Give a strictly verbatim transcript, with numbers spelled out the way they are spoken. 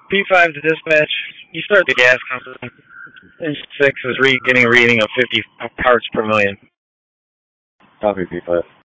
P five to dispatch. You start the gas company. Engine six is re- getting a reading of fifty parts per million. Copy, P five.